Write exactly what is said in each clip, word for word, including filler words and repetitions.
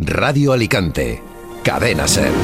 Radio Alicante. Cadena SER.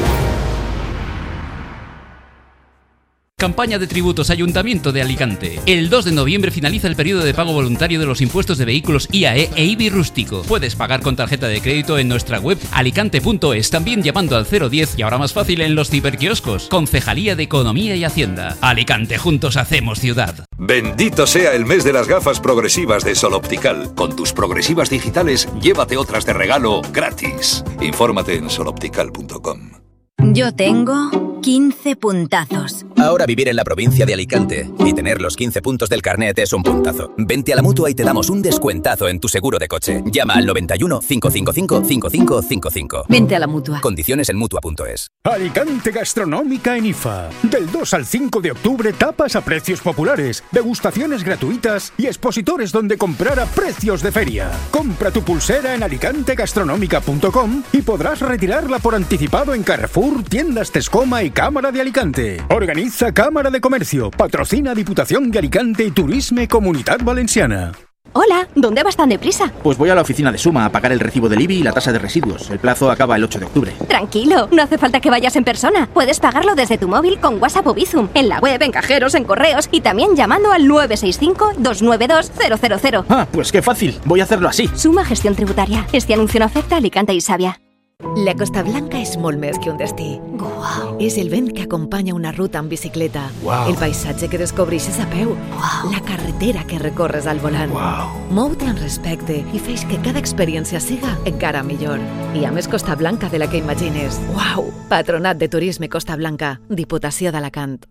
Campaña de tributos Ayuntamiento de Alicante. El dos de noviembre finaliza el periodo de pago voluntario de los impuestos de vehículos I A E e I B I rústico. Puedes pagar con tarjeta de crédito en nuestra web alicante punto es, también llamando al cero diez y ahora más fácil en los ciberquioscos. Concejalía de Economía y Hacienda. Alicante, juntos hacemos ciudad. Bendito sea el mes de las gafas progresivas de Sol Optical. Con tus progresivas digitales, llévate otras de regalo gratis. Infórmate en sol optical punto com. Yo tengo quince puntazos. Ahora vivir en la provincia de Alicante y tener los quince puntos del carnet es un puntazo. Vente a la Mutua y te damos un descuentazo en tu seguro de coche. Llama al noventa y uno, cinco cinco cinco, cinco cinco cinco cinco. Vente a la Mutua. Condiciones en mutua punto es. Alicante Gastronómica en I F A. Del dos al cinco de octubre, tapas a precios populares, degustaciones gratuitas y expositores donde comprar a precios de feria. Compra tu pulsera en alicante gastronómica punto com y podrás retirarla por anticipado en Carrefour, tiendas Tescoma y Cámara de Alicante. Organiza Cámara de Comercio, patrocina Diputación de Alicante y Turisme Comunitat Valenciana. Hola, ¿dónde vas tan deprisa? Pues voy a la oficina de Suma a pagar el recibo del I B I y la tasa de residuos. El plazo acaba el ocho de octubre. Tranquilo, no hace falta que vayas en persona. Puedes pagarlo desde tu móvil con WhatsApp o Bizum, en la web, en cajeros, en correos y también llamando al nueve seis cinco, dos nueve dos, cero cero cero. Ah, pues qué fácil. Voy a hacerlo así. Suma Gestión Tributaria. Este anuncio no afecta a Alicante y Savia. La Costa Blanca és molt més que un destí. Wow. És el vent que acompanya una ruta en bicicleta. Wow. El paisatge que descobreixes a peu. Wow. La carretera que recorres al volant. Wow. Mou-te en respecte i feix que cada experiència siga encara millor. I a més Costa Blanca de la que imagines. Wow! Patronat de Turisme Costa Blanca. Diputació d'Alacant.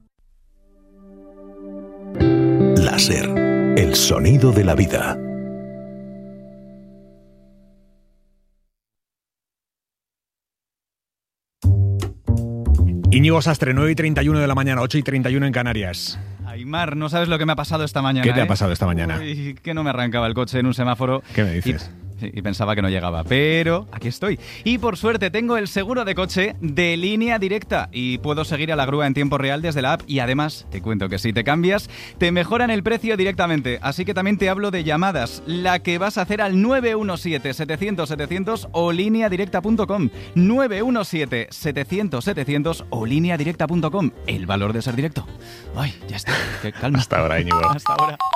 Láser. El sonido de la vida. Íñigo Sastre, nueve y treinta y uno de la mañana, ocho y treinta y uno en Canarias. Aymar, no sabes lo que me ha pasado esta mañana. ¿Qué te ¿eh? ha pasado esta mañana? Uy, que no me arrancaba el coche en un semáforo. ¿Qué me dices? Y... Sí, y pensaba que no llegaba, pero aquí estoy. Y por suerte tengo el seguro de coche de Línea Directa y puedo seguir a la grúa en tiempo real desde la app y además te cuento que si te cambias te mejoran el precio directamente. Así que también te hablo de llamadas, la que vas a hacer al nueve uno siete, setecientos, setecientos o línea directa punto com. nueve uno siete, setecientos, setecientos o línea directa punto com. El valor de ser directo. Ay, ya está, qué calma. Hasta ahora, Íñigo. Hasta ahora.